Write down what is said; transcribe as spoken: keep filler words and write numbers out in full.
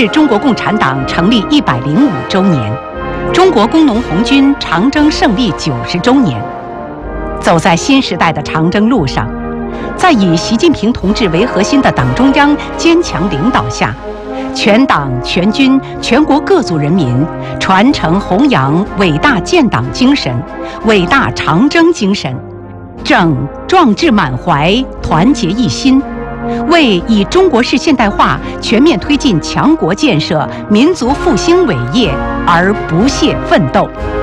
是中国共产党成立一百零五周年，中国工农红军长征胜利九十周年。走在新时代的长征路上，在以习近平同志为核心的党中央坚强领导下，全党全军全国各族人民传承弘扬伟大建党精神、伟大长征精神，正壮志满怀、团结一心，为以中国式现代化全面推进强国建设、民族复兴伟业而不懈奋斗。